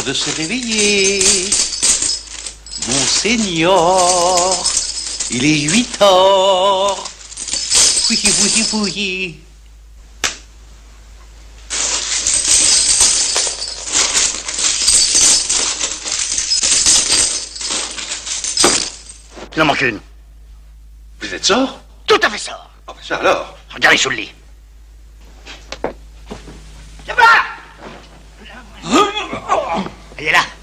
de se réveiller. Monseigneur, il est 8 heures. Oui, oui, oui. Il en manque une. Vous êtes sort? Tout à fait sort. Oh, ben ça alors. Regardez sous le lit. Elle est là.